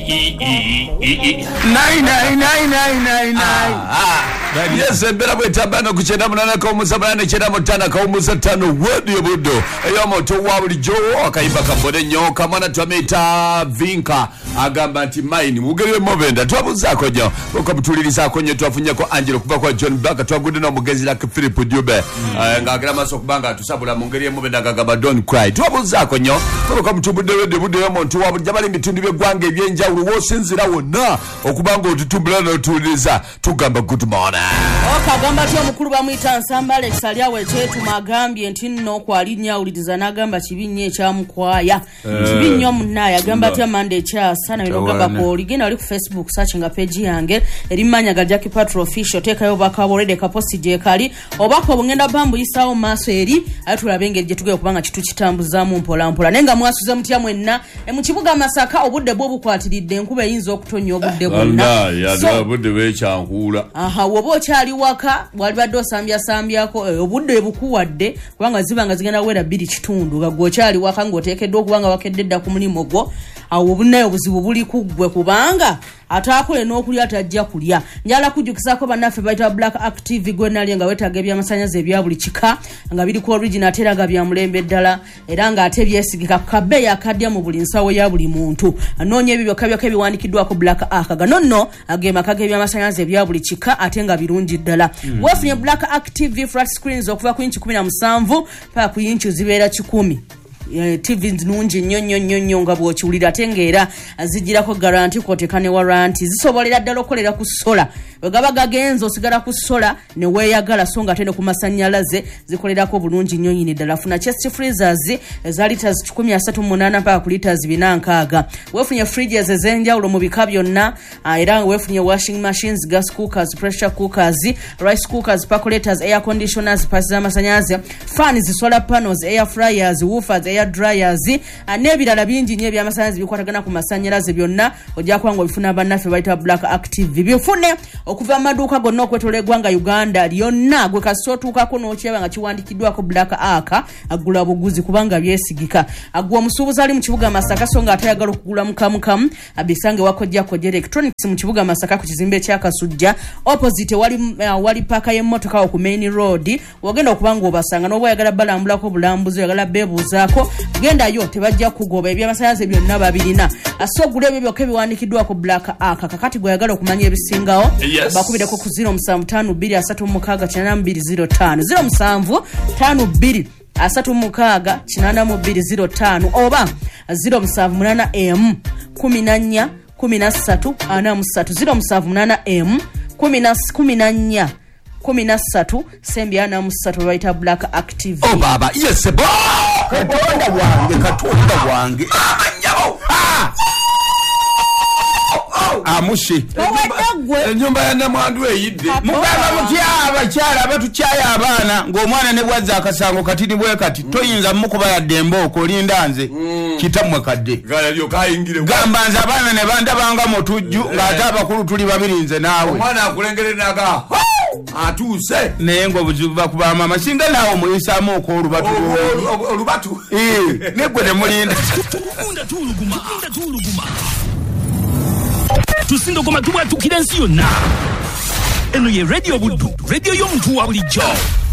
Yes, mbera bwetabana kuchenda munana ka omusabana chenda mutana ka omusatano wodi obudo eyo moto wabuli jo akaiba kabone nyoka mwana twameta vinka agamba nti mine mugeriwe movenda twabuzako nyo okamutuliriza konyo twafunya ko Angelo kuva kwa John Baka twagude no mugezi like Philip Dube ngagira maso kubanga tusabula mungeriwe movenda gagaba don't cry twabuzako nyo okamutubudde wodi obudo eyo moto wabuli jabali mitundu byegwange ebyenjawulo wosinzira wonna okubanga otutumbula no tuliriza tugamba good morning. Okagamba tyo mukulu bamuyita Nsamba Alex aliawe chetu magambye nti nno kwalinya ulidiza nagamba kibinye ekyamukwaya kibinyo munaya agamba tya Monday cha sana birogamba ko ligenda ali ku Facebook search nga page yange erimanya ga Jackie Patro official tekayo bakaborede ka post je kali obako bungenda bambu yisawo maso eri atulabenge je tuge kubanga kitu kitambuzamu mpola mpola nenga mwasuza mutya mwenna mu kibuga Masaka obudde bwo bukwatiridde enkuba eyinza okutonya obudde bwonna ya obudde bwekyankula wobo kyali waka wali badde osambyasambyako obudde bukuwadde kubanga zibanga zigenda wera 2 kitundu gagwo kyali waka ng'oteekeddwa okubanga wakeddedda ku mulimo gwo awo obunayo obuzibu buli kuggwe kubanga ataakole n'okulya tajja kulya njala kujjukizako bannaffe bayita Black Active gwe nali nga wetaaga ebyamasanyazi ebya buli kika nga biri ku original ate era nga bya mulembe ddala era nga ate byesigika ku kabeeyi akadya mu buli nsawo ya buli muntu anoonya ebyo byokka byokka ebiwandikiddwako Black Arc gano nno ageemaka g'ebyamasanyazi ebya buli kika ate nga birungi ddala weefunye Black Active flat screens okuva ku inchi 17 paka ku inchi zibeera 10 TV nungi nnyo nga bw'okiwulira ate ng'era zigirako garanti kwotekane warranty zisobolera ddala okolera ku sola bwe gaba gagenza osigala ku sola ne weeyagala so nga ate ne ku masannyalaze zikolerako bulungi nnyo nyini ddala funa chest freezers eza liters 138 mpaka ku liters 460 weefunye fridges ez'enjawulo mu bika byonna era weefunye washing machines gas cookers pressure cookers rice cookers percolators air conditioners pasi z'amasannyalaze fans solar panels air fryers woofers air dryers n'ebirala bingi nnyo ebyamasannyalaze bikwatagana ku masannyalaze byonna ojja kuba bifuna bannaffe bayita Black Active bifune okuva amaduuka gonna okwetola eggwanga Uganda lyonna gwe kasita otuukako n'okiraba nga kiwandikiddwako Black Arc agula buguzi kubanga byesigika agwa omusuubuzi ali mu kibuga Masaka so nga atayagala okugula mukamukamu abisange wakojjako electronics mu kibuga Masaka ku kizimbe ekyakasujja opposite wali paaka y'emmotoka ku main road wogenda okubanga obasanga n'oba oyagala balambulako bulambuzi oyagala beebuuzaako gendayo tebajja kugoba ebyamasannyalaze byonna babirina asogula ebyo byokka ebiwandikiddwako Black Arc kakati gwe oyagala okumanya ebisingawo bakubireko ku 0752368205 0752368205 oba 0788 14 13 0788 14 13 bayita Black Active. Oh baba yes bo katonda wange amushi enyumba ya namwandu eyidde mugamba mutyaba kyala batukyaya abaana ng'omwana ne bwazza akasango katini bwe kati toyinza mukuba yadde emboko linda nze kitamwe kadde galyo kayingire gamba nze abaana ne bandabanga mutujju ng'ate abakulu tuli babiri nze naawe omwana akulengere naga atuse naye ng'obuzibu bakuba mama singa naawe muyisaamu olubatu neggwe temulinda tuluguma tusinga goma tubatukira ensi yonna eno ye radio buddu radio y'omuntu wa bulijjo